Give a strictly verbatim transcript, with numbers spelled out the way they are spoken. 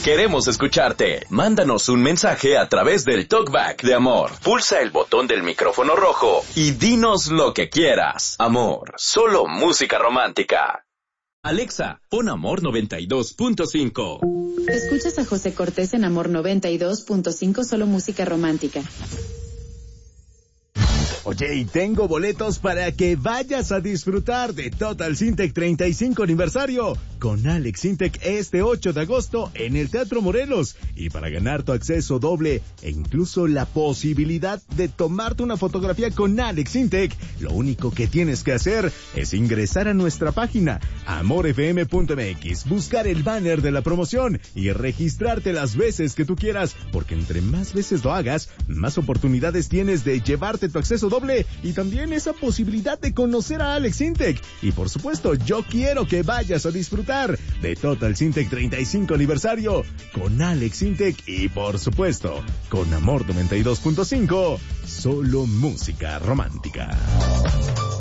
Queremos escucharte. Mándanos un mensaje a través del Talkback de Amor. Pulsa el botón del micrófono rojo y dinos lo que quieras. Amor, solo música romántica. Alexa, pon Amor noventa y dos punto cinco. Escuchas a José Cortés en Amor noventa y dos punto cinco, solo música romántica. Oye, y tengo boletos para que vayas a disfrutar de Total Syntec treinta y cinco aniversario con Alex Syntec este ocho de agosto en el Teatro Morelos. Y para ganar tu acceso doble e incluso la posibilidad de tomarte una fotografía con Alex Syntec, lo único que tienes que hacer es ingresar a nuestra página amor f m punto m x, buscar el banner de la promoción y registrarte las veces que tú quieras, porque entre más veces lo hagas, más oportunidades tienes de llevarte tu acceso doble y también esa posibilidad de conocer a Alex Syntec. Y por supuesto, yo quiero que vayas a disfrutar de Total Syntec treinta y cinco aniversario con Alex Syntec y por supuesto con Amor noventa y dos punto cinco, solo música romántica.